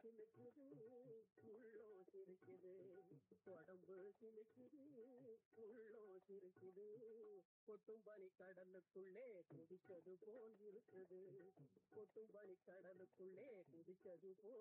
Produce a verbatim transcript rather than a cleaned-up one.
சிலுக்குது உள்ளோ சிரிக்குது உடம்பு சிலுக்குது உள்ளோ சிரிக்குது கொட்டும் பனி கடலுக்குள்ளே குதிச்சது போல் இருக்குது கொட்டும் பனி கடலுக்குள்ளே குதிச்சது போல்